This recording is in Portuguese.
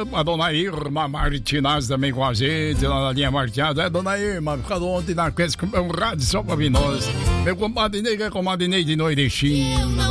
A dona Irma Martinaz também com a gente, lá na linha Martinaz. Dona Irma, ficou ontem na Quest com um rádio só pra vir nós. Meu compadre Ney, que é comadre Ney de Noirechim.